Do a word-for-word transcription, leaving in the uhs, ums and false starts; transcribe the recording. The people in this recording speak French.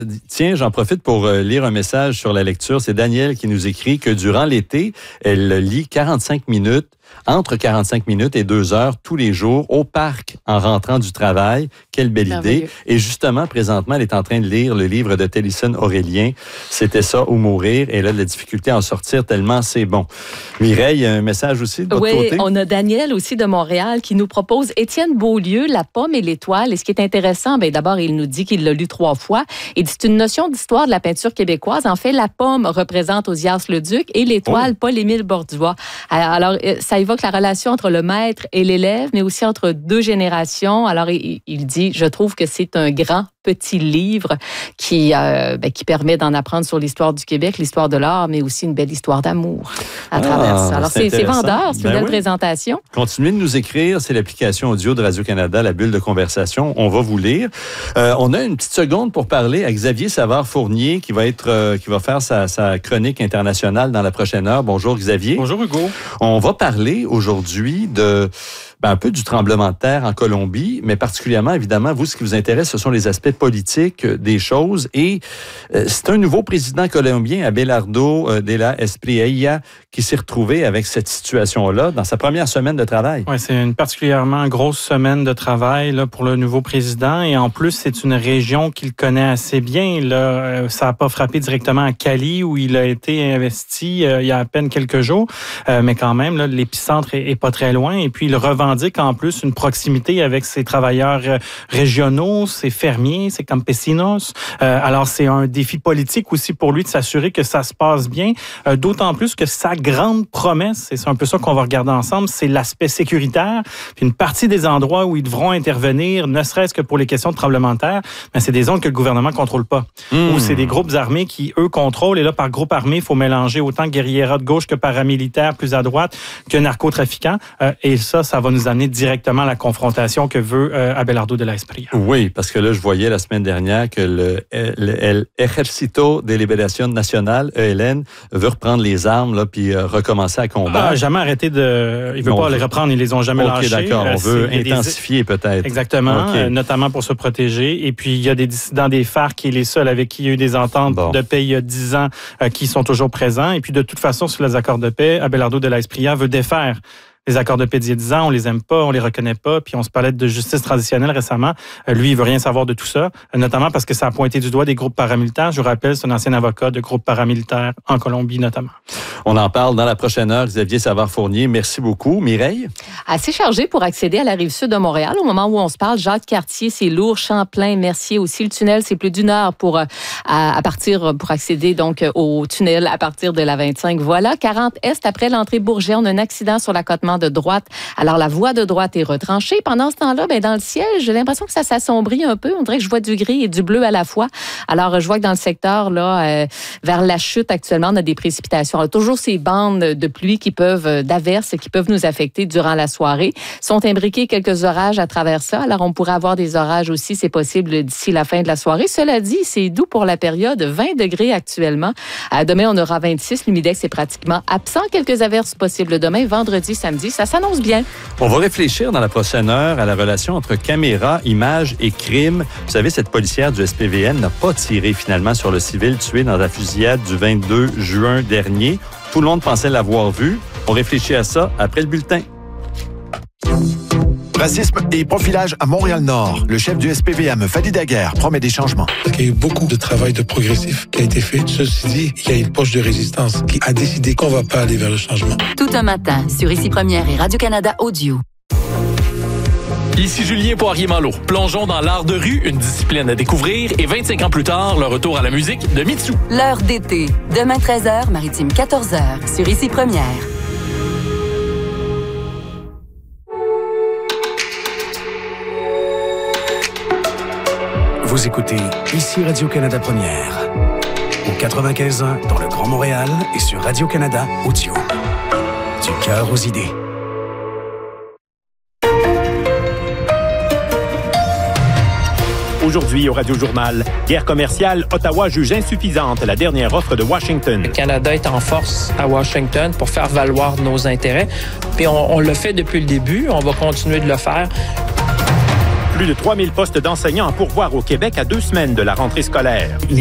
Tiens, j'en profite pour lire un message sur la lecture. C'est Daniel qui nous écrit que durant l'été, elle lit quarante-cinq minutes, entre quarante-cinq minutes et deux heures tous les jours au parc en rentrant du travail. Quelle belle Merveilleux. idée. Et justement, présentement, elle est en train de lire le livre de Télison Aurélien. C'était ça ou mourir. Et elle a de la difficulté à en sortir tellement c'est bon. Mireille, un message aussi de votre oui, côté? Oui, on a Daniel aussi de Montréal qui nous propose Étienne Beaulieu, La pomme et l'étoile. Et ce qui est intéressant, bien, d'abord, il nous dit qu'il l'a lu trois fois. Et c'est une notion d'histoire de la peinture québécoise. En fait, la pomme représente Ozias-le-Duc et l'étoile, oh. Paul-Émile Borduas. Alors, ça évoque la relation entre le maître et l'élève, mais aussi entre deux générations. Alors, il, il dit, je trouve que c'est un grand petit livre qui, euh, ben, qui permet d'en apprendre sur l'histoire du Québec, l'histoire de l'art, mais aussi une belle histoire d'amour à ah, travers ça. Alors, c'est, c'est vendeur, c'est ben une belle oui. présentation. Continuez de nous écrire, c'est l'application audio de Radio-Canada, la bulle de conversation. On va vous lire. Euh, on a une petite seconde pour parler à Xavier Savard-Fournier qui va être, euh, qui va faire sa, sa chronique internationale dans la prochaine heure. Bonjour Xavier. Bonjour Hugo. On va parler aujourd'hui de ben, un peu du tremblement de terre en Colombie, mais particulièrement, évidemment, vous, ce qui vous intéresse, ce sont les aspects politiques des choses. Et euh, c'est un nouveau président colombien, Abelardo euh, de la Espriella, qui s'est retrouvé avec cette situation-là dans sa première semaine de travail. Oui, c'est une particulièrement grosse semaine de travail là, pour le nouveau président. Et en plus, c'est une région qu'il connaît assez bien. Là. Ça n'a pas frappé directement à Cali, où il a été investi euh, il y a à peine quelques jours. Euh, mais quand même, là, l'épicentre est, est pas très loin. Et puis, il revendique en plus une proximité avec ses travailleurs régionaux, ses fermiers, ses campesinos. Euh, alors, c'est un défi politique aussi pour lui de s'assurer que ça se passe bien. Euh, d'autant plus que sa grande promesse, et c'est un peu ça qu'on va regarder ensemble, c'est l'aspect sécuritaire. Puis une partie des endroits où ils devront intervenir, ne serait-ce que pour les questions de tremblement de terre, ben c'est des zones que le gouvernement ne contrôle pas. Mmh. Ou c'est des groupes armés qui, eux, contrôlent. Et là, par groupe armé, il faut mélanger autant guérilleras de gauche que paramilitaires plus à droite, que narcotrafiquants. Euh, et ça, ça va nous amener directement à la confrontation que veut euh, Abelardo de la Espriella. Oui, parce que là, je voyais la semaine dernière que le, le El Ejército de Liberación Nacional, E L N, veut reprendre les armes là, puis euh, recommencer à combattre. Ah, jamais arrêté de... Il ne veut pas veut... les reprendre, ils les ont jamais okay, lâchés. OK, d'accord. On veut intensifier des... peut-être. Exactement, okay. euh, notamment pour se protéger. Et puis, il y a des dissidents des FARC qui est les seuls avec qui il y a eu des ententes bon. de paix il y a dix ans euh, qui sont toujours présents. Et puis, de toute façon, sur les accords de paix, Abelardo de la Espriella veut défaire les accords de paix d'il y a dix ans, on les aime pas, on les reconnaît pas, puis on se parlait de justice transitionnelle récemment. Euh, lui, il veut rien savoir de tout ça, euh, notamment parce que ça a pointé du doigt des groupes paramilitaires. Je vous rappelle, c'est un ancien avocat de groupes paramilitaires en Colombie notamment. On en parle dans la prochaine heure. Xavier Savard-Fournier, merci beaucoup. Mireille? Assez chargé pour accéder à la Rive-Sud de Montréal. Au moment où on se parle, Jacques-Cartier, c'est lourd, Champlain, Mercier aussi. Le tunnel, c'est plus d'une heure pour, à, à partir, pour accéder donc au tunnel à partir de la vingt-cinq. Voilà, quarante Est, après l'entrée Bourget, on a un accident sur l'accotement de droite. Alors, la voie de droite est retranchée. Pendant ce temps-là, ben, dans le ciel, j'ai l'impression que ça s'assombrit un peu. On dirait que je vois du gris et du bleu à la fois. Alors, je vois que dans le secteur, là, euh, vers la chute, actuellement, on a des précipitations. Alors, toujours ces bandes de pluie qui peuvent, d'averses, qui peuvent nous affecter durant la soirée. Sont imbriqués quelques orages à travers ça. Alors, on pourrait avoir des orages aussi, c'est possible, d'ici la fin de la soirée. Cela dit, c'est doux pour la période. vingt degrés actuellement. Euh, demain, on aura vingt-six. L'humidex est pratiquement absent. Quelques averses possibles demain, vendredi, samedi. Ça s'annonce bien. On va réfléchir dans la prochaine heure à la relation entre caméra, image et crime. Vous savez, cette policière du S P V M n'a pas tiré finalement sur le civil tué dans la fusillade du vingt-deux juin dernier. Tout le monde pensait l'avoir vu. On réfléchit à ça après le bulletin. Racisme et profilage à Montréal-Nord. Le chef du S P V M, Fadi Daguerre, promet des changements. Il y a eu beaucoup de travail de progressif qui a été fait. Ceci dit, il y a une poche de résistance qui a décidé qu'on ne va pas aller vers le changement. Tout un matin, sur Ici Première et Radio-Canada Audio. Ici Julien Poirier-Malo. Plongeons dans l'art de rue, une discipline à découvrir, et vingt-cinq ans plus tard, le retour à la musique de Mitsou. L'heure d'été. Demain treize heures, Maritime quatorze heures, sur Ici Première. Vous écoutez Ici Radio-Canada Première. Au quatre-vingt-quinze ans dans le Grand Montréal et sur Radio-Canada Audio. Du cœur aux idées. Aujourd'hui, au Radio-Journal, guerre commerciale, Ottawa juge insuffisante la dernière offre de Washington. Le Canada est en force à Washington pour faire valoir nos intérêts. Puis on, on le fait depuis le début, on va continuer de le faire. Plus de trois mille postes d'enseignants à pourvoir au Québec à deux semaines de la rentrée scolaire.